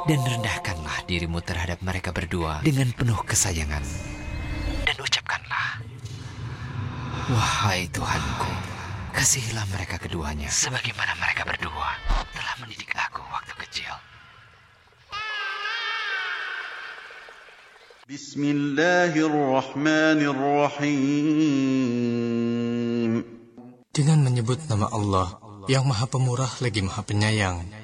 Dan rendahkanlah dirimu terhadap mereka berdua dengan penuh kesayangan. Dan ucapkanlah, wahai Tuhanku, kasihilah mereka keduanya sebagaimana mereka berdua telah mendidik aku waktu kecil. Bismillahirrahmanirrahim. Dengan menyebut nama Allah yang Maha Pemurah lagi Maha Penyayang.